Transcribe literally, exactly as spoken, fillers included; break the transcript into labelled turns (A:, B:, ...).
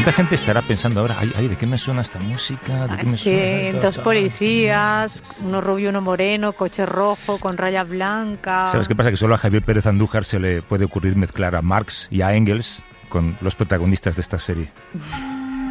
A: ¿Cuánta gente estará pensando ahora, ay, ay, ¿de qué me suena esta música? ¿De qué me
B: Sí,
A: suena?
B: dos policías, uno rubio, uno moreno, coche rojo con rayas blancas.
A: ¿Sabes qué pasa? Que solo a Javier Pérez Andújar se le puede ocurrir mezclar a Marx y a Engels con los protagonistas de esta serie.